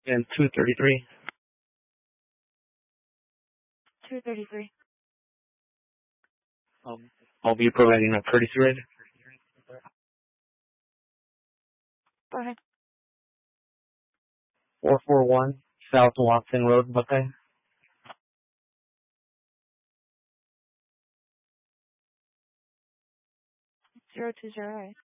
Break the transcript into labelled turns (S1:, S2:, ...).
S1: And 233.
S2: 233.
S1: I'll be providing a courtesy ride.
S2: Go ahead.
S1: 441 South Watson Road, Buckeye.
S2: 0208.